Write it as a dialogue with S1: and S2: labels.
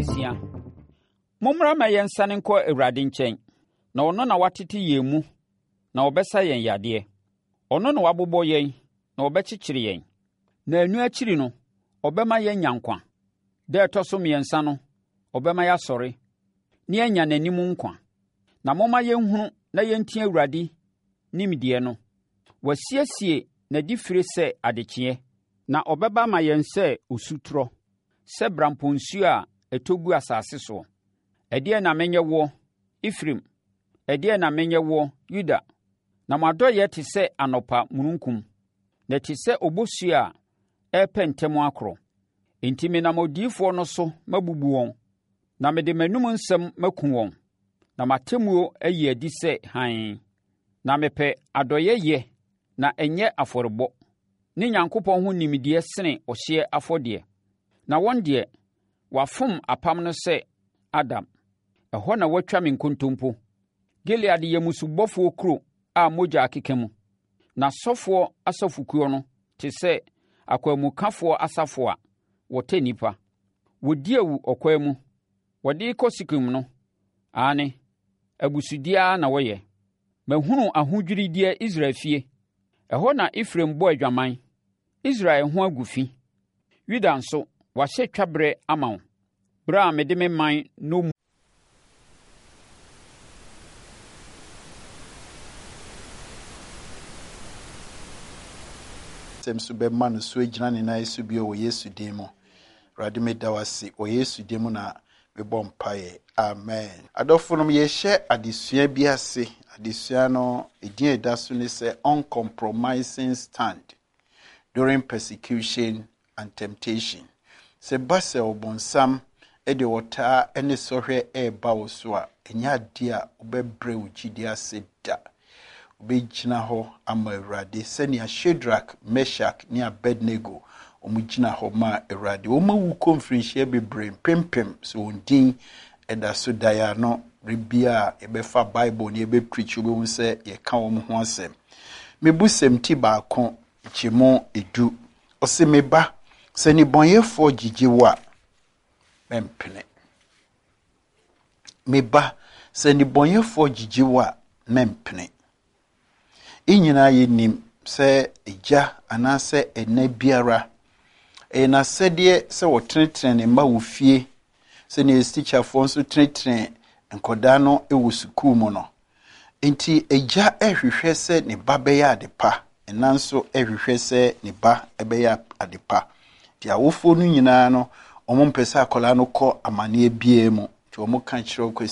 S1: 9. Mommra ma yɛnsane nkɔ Awurade nkyɛn, na ɔno na watete yɛn mu, na ɔbɛsa yɛn yadeɛ. Ɔno na wabobɔ yɛn, na ɔbɛkyekyere yɛn. Na ɛno akyiri no, ɔbɛma yɛn nya nkwa. Da ɛtɔ so mmiɛnsa no, ɔbɛma yɛasɔre, na yɛanya n'anim nkwa. Na momma yɛnhunu na yɛntie Awurade nimdeɛ no. Wasiesie n'adifire sɛ adekyeɛ, na ɔbɛba ma yɛn sɛ osutorɔ, sɛ bramponsuo a ɛtɔ gu asase soɔ. Ɛdeɛn na menyɛ woɔ, Efraim? Ɛdeɛn na menyɛ woɔ, Yuda? Na mo adɔeɛ te sɛ anɔpa mununkum, na te sɛ obosuo a ɛrepɛ ntɛm akorɔ. Enti menam odiyifoɔ no so mabubu wɔn, na mede m'anum nsɛm maku wɔn, na m'atemmuo ayi adi sɛ hann. Na mepɛ adɔeɛyɛ na ɛnyɛ afɔrebɔ, ne Nyankopɔn ho nimdeɛ sene ɔhyeɛ afɔdeɛ. Na wɔn deɛ, wɔafom apam no sɛ Adam. Ɛhɔ na wɔatwa me nkontompo. Gilead yɛ musubɔfoɔ kuro a mogya akeka mu. Na asɔfoɔ asɔfokuo no te sɛ akwanmukafoɔ asafo a wɔtɛ nnipa. Wɔdi awu ɔkwan mu. Wɔde kɔ Sikem no, aane, abusudiara na wɔyɛ. Mahunu ahodwirideɛ Israel fie. Ɛhɔ na Efraim bɔ adwaman. Israel ho agu fi. Yuda nso, wahyɛ twaberɛ ama wo. Berɛ a mede me man no mu.
S2: Semsu be manu so gyina ne na yesu bi o Yesu din mu. Awurade meda wase o Yesu din mu na me bɔ mpae. Amen. Adɔfonom ye hye adesua bi ase. Adesua no edin eda so ne sɛ uncompromising stand during persecution and temptation. Se base obonsam e de wota ene sohwe e ba wo so a enya ade a obebre wo gidi ase da. Obegyina ho ama Awurade sɛnea Shadrach, Meshach ne Abednego omugina ho ma Awurade. Oma wu konfrinhyia bebre pempem so ondin ɛda so daya no rebia ebefa Bible ne ebe preach obe hu sɛ ye ka wo ho asɛm. Mebusɛm ti baako kyemo edu. Ɔse meba sɛ ni bɔnyɛfo gigyewo a mempene. Meba sɛ ni bɔnyɛfo gigyewo a mempene. Inyina yenim sɛ egya anase ena biara na sɛdeɛ sɛ wɔtretre ne ma wo fie sɛ ne teacherfo nso tretre nkoda no ɛwɔ sukuu mu no. Enti egya ehwehwɛ sɛ ne ba bɛyɛ adepa nanso ehwehwɛ sɛ ne ba ɛbɛyɛ adepa. Di awofo no nyinaa no ɔmo mpɛ sɛ akɔla no kɔ amane bia mu. Ti ɔmo ka kyerɛ